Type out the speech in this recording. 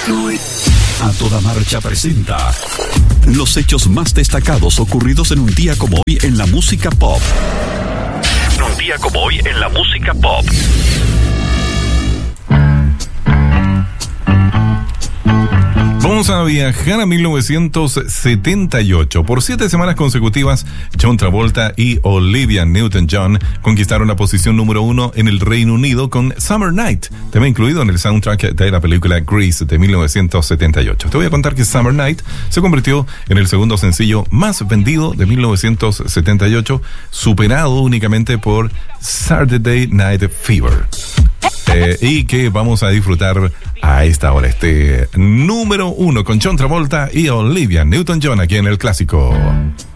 A Toda Marcha presenta los hechos más destacados ocurridos en un día como hoy en la música pop. Un día como hoy en la música pop. Vamos a viajar a 1978. Por 7 semanas consecutivas, John Travolta y Olivia Newton-John conquistaron la posición número 1 en el Reino Unido con Summer Night, tema incluido en el soundtrack de la película Grease de 1978. Te voy a contar que Summer Night se convirtió en el segundo sencillo más vendido de 1978, superado únicamente por Saturday Night Fever. Y que vamos a disfrutar a esta hora, este número 1 con John Travolta y Olivia Newton-John aquí en el Clásico.